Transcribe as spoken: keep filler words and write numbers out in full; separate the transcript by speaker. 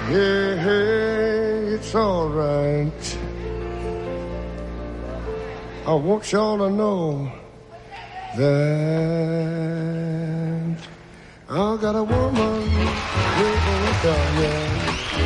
Speaker 1: Yeah, hey, it's all right. I want y'all to know that I got a woman living down here.